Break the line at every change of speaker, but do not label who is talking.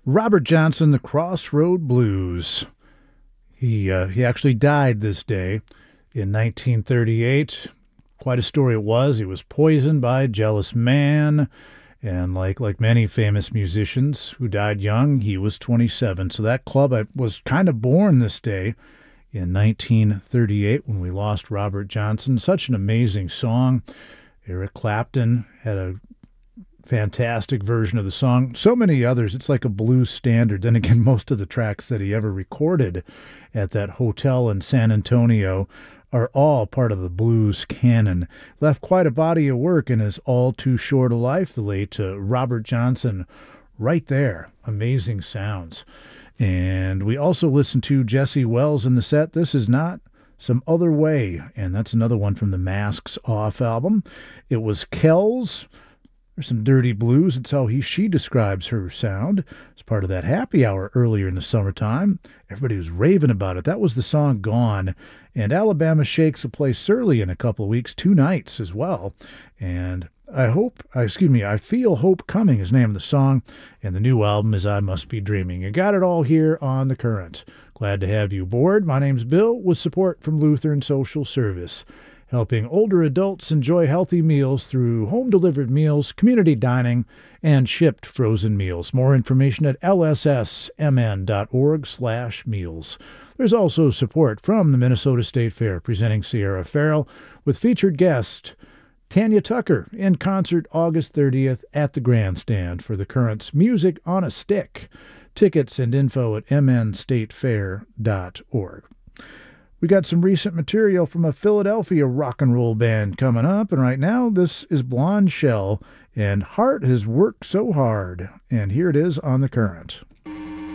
Robert Johnson, the Crossroad Blues. He actually died this day in 1938. Quite a story it was. He was poisoned by a jealous man, and like many famous musicians who died young, he was 27. So that club was kind of born this day in 1938 when we lost Robert Johnson. Such an amazing song. Eric Clapton had a fantastic version of the song. So many others. It's like a blues standard. Then again, most of the tracks that he ever recorded at that hotel in San Antonio are all part of the blues canon. Left quite a body of work in his all too short a life, the late Robert Johnson, right there. Amazing sounds. And we also listened to Jesse Wells in the set. This is Not Some Other Way, and that's another one from the Masks Off album. It was Kells. There's some dirty blues. It's how she describes her sound. It's part of that happy hour earlier in the summertime. Everybody was raving about it. That was the song Gone. And Alabama Shakes will play Surly in a couple of weeks, 2 nights as well. And I Feel Hope Coming is the name of the song. And the new album is I Must Be Dreaming. You got it all here on The Current. Glad to have you aboard. My name's Bill with support from Lutheran Social Service, helping older adults enjoy healthy meals through home-delivered meals, community dining, and shipped frozen meals. More information at lssmn.org/meals. There's also support from the Minnesota State Fair, presenting Sierra Farrell with featured guest Tanya Tucker in concert August 30th at the Grandstand for the Current's Music on a Stick. Tickets and info at mnstatefair.org. We got some recent material from a Philadelphia rock and roll band coming up, and right now this is Blonde Shell and Heart Has Worked So Hard, and here it is on The Current.